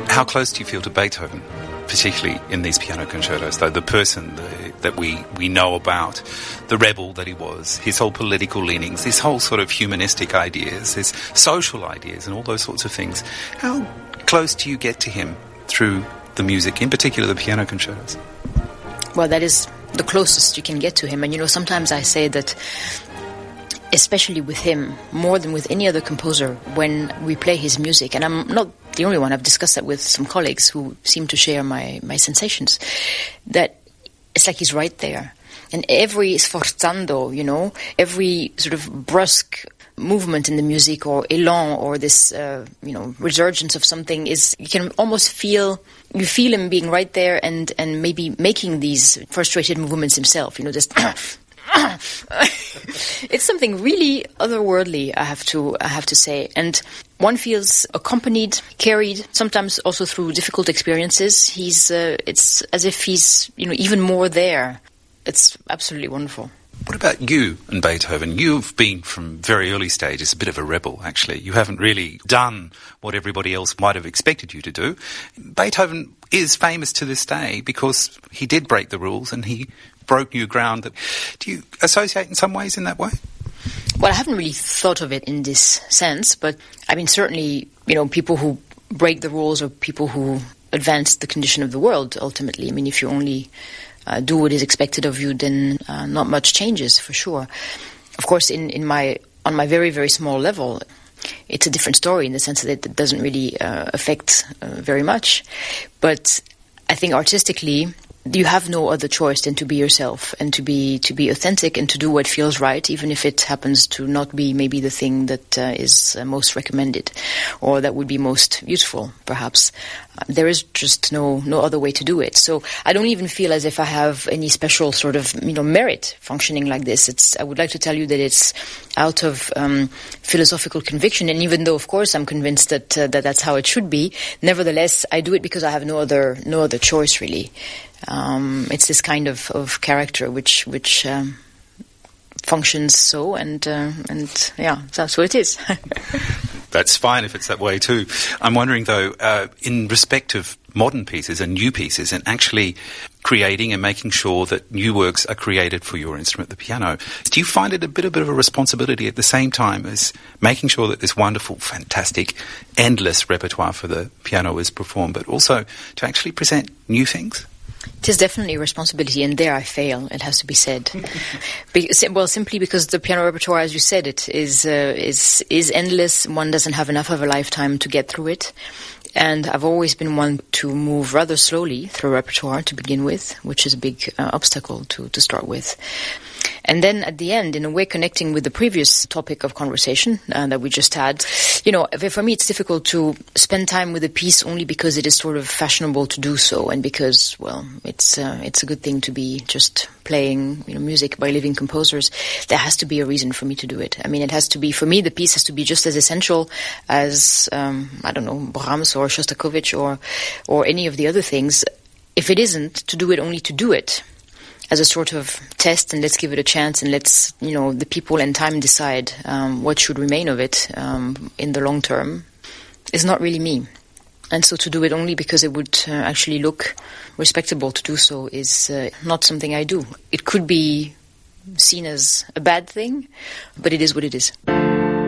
How close do you feel to Beethoven, particularly in these piano concertos, though, the person that we know about, the rebel that he was, his whole political leanings, his whole sort of humanistic ideas, his social ideas and all those sorts of things? How close do you get to him through the music, in particular the piano concertos? Well, that is the closest you can get to him. And, sometimes I say that, especially with him, more than with any other composer, when we play his music, and I'm not the only one, I've discussed that with some colleagues who seem to share my sensations, that it's like he's right there. And every sforzando, every sort of brusque movement in the music, or élan, or this, resurgence of something, you can almost feel him being right there and maybe making these frustrated movements himself, just... It's something really otherworldly, I have to say. And one feels accompanied, carried, sometimes also through difficult experiences. It's as if he's, even more there. It's absolutely wonderful. What about you and Beethoven? You've been, from very early stages, a bit of a rebel, actually. You haven't really done what everybody else might have expected you to do. Beethoven is famous to this day because he did break the rules and he broke new ground. Do you associate in some ways in that way? Well, I haven't really thought of it in this sense, but I mean, certainly, people who break the rules are people who advance the condition of the world, ultimately. I mean, if you only do what is expected of you, then not much changes, for sure. Of course, on my very, very small level, it's a different story in the sense that it doesn't really affect very much. But I think artistically, you have no other choice than to be yourself and to be authentic and to do what feels right, even if it happens to not be maybe the thing that is most recommended or that would be most useful, perhaps. There is just no other way to do it. So I don't even feel as if I have any special sort of merit functioning like this. I would like to tell you that it's out of philosophical conviction, and even though of course I'm convinced that that's how it should be, nevertheless I do it because I have no other choice really. It's this kind of character which functions so, and yeah, that's what it is. That's fine if it's that way too. I'm wondering though, in respect of modern pieces and new pieces, and actually creating and making sure that new works are created for your instrument, the piano, do you find it a bit of a responsibility at the same time as making sure that this wonderful, fantastic, endless repertoire for the piano is performed, but also to actually present new things? It is definitely a responsibility, and there I fail, it has to be said. Simply because the piano repertoire, as you said, it is endless. One doesn't have enough of a lifetime to get through it. And I've always been one to move rather slowly through repertoire to begin with, which is a big obstacle to start with. And then at the end, in a way, connecting with the previous topic of conversation that we just had, for me it's difficult to spend time with a piece only because it is sort of fashionable to do so, and because, well, it's a good thing to be just playing music by living composers. There has to be a reason for me to do it. I mean, it has to be, for me, the piece has to be just as essential as, Brahms or Shostakovich or any of the other things. If it isn't, to do it only to do it, as a sort of test, and let's give it a chance, and let's, the people and time decide what should remain of it in the long term, is not really me. And so to do it only because it would actually look respectable to do so is not something I do. It could be seen as a bad thing, but it is what it is.